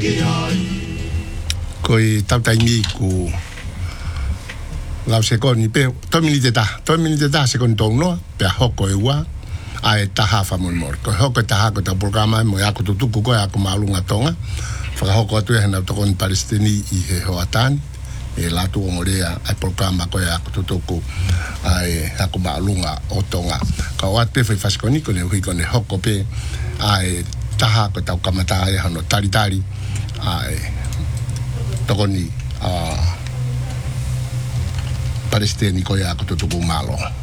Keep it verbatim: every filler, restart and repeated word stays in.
Koi tautaingi ku lau se koni pe to minute ta to minute ta se kon tono pe hoko e wa ai taha fa mon mor ko hoko taha ko ta programa mo ya ko tu ku ko ya ko malunga tonga fa hoko tu hena to kon palestini i he hoatan e la tu ngorea ai programa ko ya ko tu ku ai ha ko malunga o tonga ka wa pe fa skoni ko ne ko ne hoko pe ai taha ko ta kamata ai hano tari tari ai to koni a Palestini ko ya ko tu ku malo